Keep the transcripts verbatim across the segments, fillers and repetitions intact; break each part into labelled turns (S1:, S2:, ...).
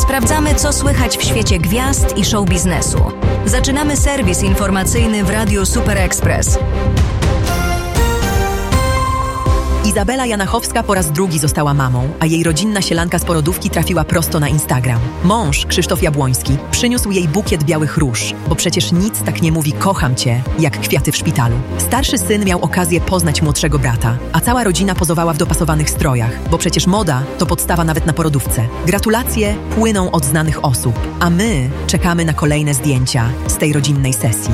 S1: Sprawdzamy, co słychać w świecie gwiazd i show biznesu. Zaczynamy serwis informacyjny w Radiu Super Express.
S2: Izabela Janachowska po raz drugi została mamą, a jej rodzinna sielanka z porodówki trafiła prosto na Instagram. Mąż, Krzysztof Jabłoński, przyniósł jej bukiet białych róż, bo przecież nic tak nie mówi kocham cię, jak kwiaty w szpitalu. Starszy syn miał okazję poznać młodszego brata, a cała rodzina pozowała w dopasowanych strojach, bo przecież moda to podstawa nawet na porodówce. Gratulacje płyną od znanych osób, a my czekamy na kolejne zdjęcia z tej rodzinnej sesji.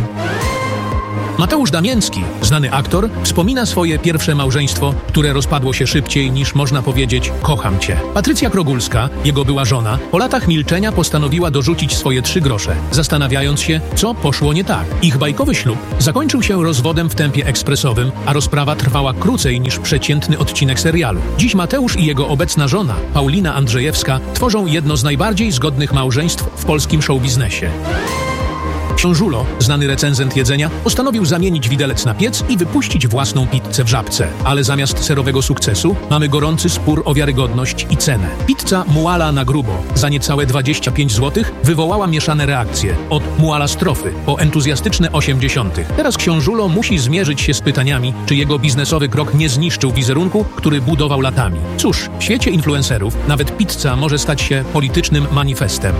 S3: Mateusz Damięcki, znany aktor, wspomina swoje pierwsze małżeństwo, które rozpadło się szybciej niż można powiedzieć kocham cię. Patrycja Krogulska, jego była żona, po latach milczenia postanowiła dorzucić swoje trzy grosze, zastanawiając się, co poszło nie tak. Ich bajkowy ślub zakończył się rozwodem w tempie ekspresowym, a rozprawa trwała krócej niż przeciętny odcinek serialu. Dziś Mateusz i jego obecna żona, Paulina Andrzejewska, tworzą jedno z najbardziej zgodnych małżeństw w polskim showbiznesie. Książulo, znany recenzent jedzenia, postanowił zamienić widelec na piec i wypuścić własną pizzę w Żabce. Ale zamiast serowego sukcesu mamy gorący spór o wiarygodność i cenę. Pizza Muala na grubo za niecałe dwadzieścia pięć złotych wywołała mieszane reakcje. Od Muala strofy po entuzjastyczne osiemdziesiątych. Teraz Książulo musi zmierzyć się z pytaniami, czy jego biznesowy krok nie zniszczył wizerunku, który budował latami. Cóż, w świecie influencerów nawet pizza może stać się politycznym manifestem.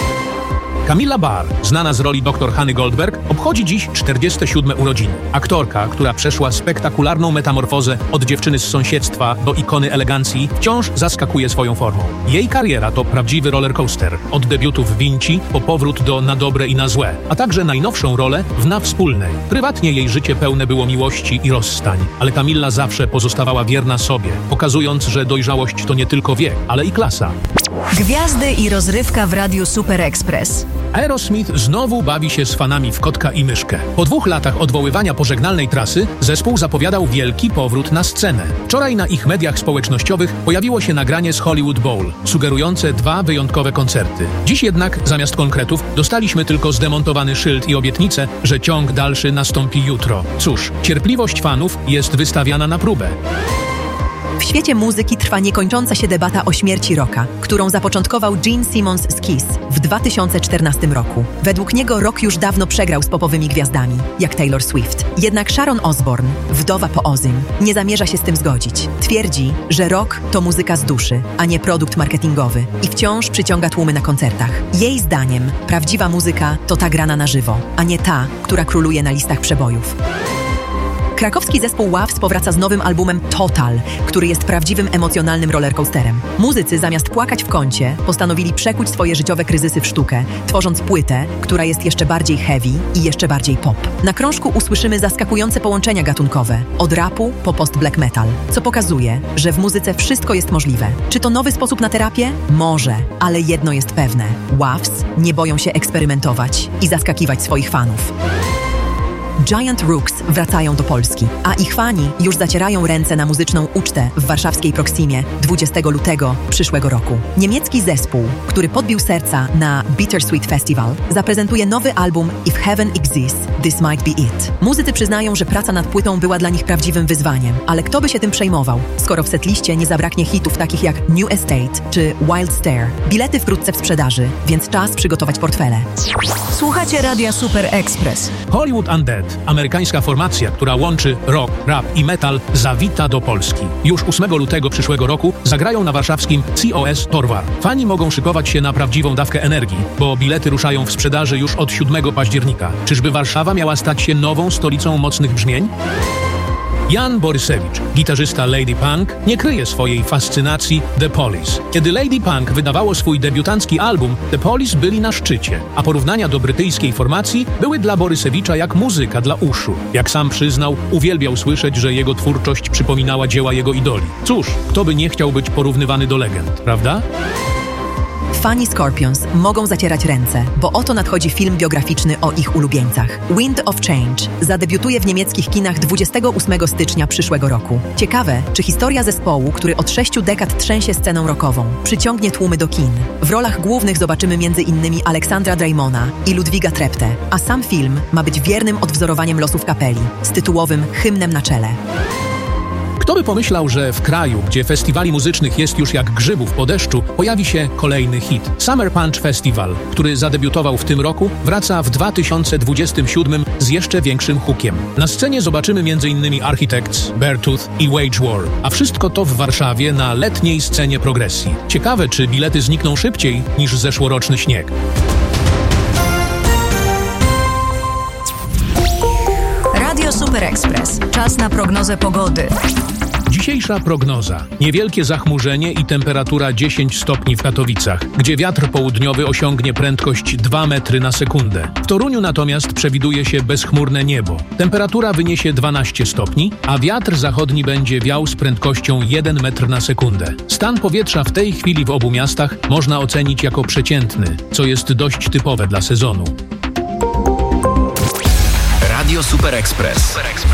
S3: Camilla Barr, znana z roli doktor Hany Goldberg, obchodzi dziś czterdzieste siódme urodziny. Aktorka, która przeszła spektakularną metamorfozę od dziewczyny z sąsiedztwa do ikony elegancji, wciąż zaskakuje swoją formą. Jej kariera to prawdziwy rollercoaster. Od debiutu w Vinci po powrót do Na dobre i na złe, a także najnowszą rolę w Na wspólnej. Prywatnie jej życie pełne było miłości i rozstań, ale Camilla zawsze pozostawała wierna sobie, pokazując, że dojrzałość to nie tylko wiek, ale i klasa.
S1: Gwiazdy i rozrywka w Radiu Super Express.
S3: Aerosmith znowu bawi się z fanami w kotka i myszkę. Po dwóch latach odwoływania pożegnalnej trasy zespół zapowiadał wielki powrót na scenę. Wczoraj na ich mediach społecznościowych pojawiło się nagranie z Hollywood Bowl, sugerujące dwa wyjątkowe koncerty. Dziś jednak, zamiast konkretów, dostaliśmy tylko zdemontowany szyld i obietnicę, że ciąg dalszy nastąpi jutro. Cóż, cierpliwość fanów jest wystawiana na próbę.
S2: W świecie muzyki trwa niekończąca się debata o śmierci rocka, którą zapoczątkował Gene Simmons z Kiss w dwa tysiące czternastym roku. Według niego rock już dawno przegrał z popowymi gwiazdami, jak Taylor Swift. Jednak Sharon Osbourne, wdowa po Ozym, nie zamierza się z tym zgodzić. Twierdzi, że rock to muzyka z duszy, a nie produkt marketingowy i wciąż przyciąga tłumy na koncertach. Jej zdaniem prawdziwa muzyka to ta grana na żywo, a nie ta, która króluje na listach przebojów. Krakowski zespół Ławz powraca z nowym albumem Total, który jest prawdziwym emocjonalnym rollercoasterem. Muzycy zamiast płakać w kącie, postanowili przekuć swoje życiowe kryzysy w sztukę, tworząc płytę, która jest jeszcze bardziej heavy i jeszcze bardziej pop. Na krążku usłyszymy zaskakujące połączenia gatunkowe, od rapu po post-black metal, co pokazuje, że w muzyce wszystko jest możliwe. Czy to nowy sposób na terapię? Może, ale jedno jest pewne. Ławz nie boją się eksperymentować i zaskakiwać swoich fanów. Giant Rooks wracają do Polski, a ich fani już zacierają ręce na muzyczną ucztę w warszawskiej Proximie dwudziestego lutego przyszłego roku. Niemiecki zespół, który podbił serca na Bittersweet Festival, zaprezentuje nowy album If Heaven Exists, This Might Be It. Muzycy przyznają, że praca nad płytą była dla nich prawdziwym wyzwaniem, ale kto by się tym przejmował, skoro w setliście nie zabraknie hitów takich jak New Estate czy Wild Stare. Bilety wkrótce w sprzedaży, więc czas przygotować portfele.
S1: Słuchacie Radia Super Express.
S3: Hollywood Undead, amerykańska formacja, która łączy rock, rap i metal, zawita do Polski. Już ósmego lutego przyszłego roku zagrają na warszawskim C O S Torwar. Fani mogą szykować się na prawdziwą dawkę energii, bo bilety ruszają w sprzedaży już od siódmego października. Czyżby Warszawa miała stać się nową stolicą mocnych brzmień? Jan Borysewicz, gitarzysta Lady Punk, nie kryje swojej fascynacji The Police. Kiedy Lady Punk wydawało swój debiutancki album, The Police byli na szczycie, a porównania do brytyjskiej formacji były dla Borysewicza jak muzyka dla uszu. Jak sam przyznał, uwielbiał słyszeć, że jego twórczość przypominała dzieła jego idoli. Cóż, kto by nie chciał być porównywany do legend, prawda?
S2: Fani Scorpions mogą zacierać ręce, bo oto nadchodzi film biograficzny o ich ulubieńcach. Wind of Change zadebiutuje w niemieckich kinach dwudziestego ósmego stycznia przyszłego roku. Ciekawe, czy historia zespołu, który od sześciu dekad trzęsie sceną rockową, przyciągnie tłumy do kin. W rolach głównych zobaczymy między innymi Aleksandra Drajmona i Ludwiga Treptę, a sam film ma być wiernym odwzorowaniem losów kapeli, z tytułowym hymnem na czele.
S3: Kto by pomyślał, że w kraju, gdzie festiwali muzycznych jest już jak grzybów po deszczu, pojawi się kolejny hit. Summer Punch Festival, który zadebiutował w tym roku, wraca w dwa tysiące dwudziestym siódmym z jeszcze większym hookiem. Na scenie zobaczymy między innymi Architects, Beartooth i Wage War, a wszystko to w Warszawie na letniej scenie progresji. Ciekawe, czy bilety znikną szybciej niż zeszłoroczny śnieg.
S1: Radio Super Express. Czas na prognozę pogody.
S3: Dzisiejsza prognoza. Niewielkie zachmurzenie i temperatura dziesięć stopni w Katowicach, gdzie wiatr południowy osiągnie prędkość dwa metry na sekundę. W Toruniu natomiast przewiduje się bezchmurne niebo. Temperatura wyniesie dwanaście stopni, a wiatr zachodni będzie wiał z prędkością jeden metr na sekundę. Stan powietrza w tej chwili w obu miastach można ocenić jako przeciętny, co jest dość typowe dla sezonu.
S4: Radio Super Express.